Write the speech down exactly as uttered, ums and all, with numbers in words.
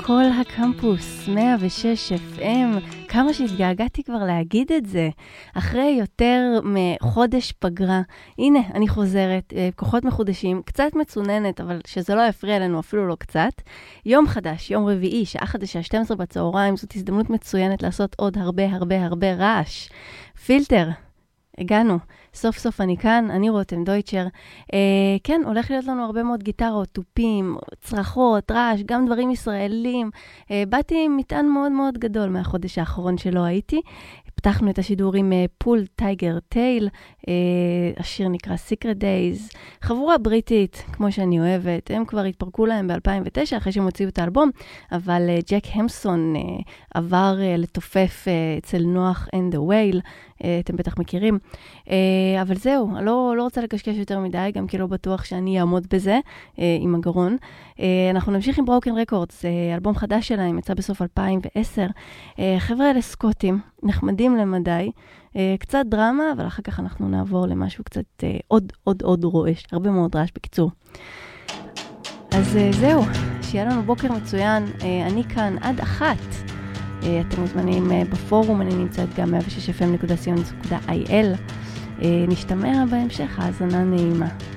כל הקמפוס, מאה ושש אף אם, כמה שהתגעגעתי כבר להגיד את זה. אחרי יותר מחודש פגרה, הנה, אני חוזרת, כוחות מחודשים, קצת מצוננת, אבל שזה לא יפריע לנו אפילו לא קצת. יום חדש, יום רביעי, שעה חדשה, שתים עשרה בצהריים, זאת הזדמנות מצוינת לעשות עוד הרבה הרבה הרבה רעש. פילטר. הגענו, סוף סוף אני כאן, אני רותם דויטשר. אה, כן, הולך להיות לנו הרבה מאוד גיטרות, טופים, צרחות, רעש, גם דברים ישראלים. אה, באתי עם מטען מאוד מאוד גדול מהחודש האחרון שלא הייתי. פתחנו את השידור עם פול טייגר טייל, אה, השיר נקרא Secret Days, חבורה בריטית, כמו שאני אוהבת, הם כבר התפרקו להם ב-אלפיים ותשע, אחרי שהם הוציאו את האלבום, אבל אה, ג'ק המסון אה, עבר אה, לתופף אה, אצל נוח and the Whale, אה, אתם בטח מכירים, אה, אבל זהו, לא, לא רוצה לקשקש יותר מדי, גם כי לא בטוח שאני אעמוד בזה, אה, עם הגרון. אה, אנחנו נמשיך עם ברוקן רקורדס, אה, אלבום חדש שלהם, יצא בסוף אלפיים ועשר, אה, חבר'ה אלה סקוטים, נחמדים למדי, אה, קצת דרמה, אבל אחר כך אנחנו נעבור למשהו קצת אה, עוד, עוד, עוד רועש, הרבה מאוד רעש בקיצור. אז אה, זהו, שיהיה לנו בוקר מצוין, אה, אני כאן עד אחת, אה, אתם מוזמנים אה, בפורום, אני נמצאת גם מאה ושש אף אם נקודה סי או נקודה איי אל, אה, נשתמע בהמשך, האזנה נעימה.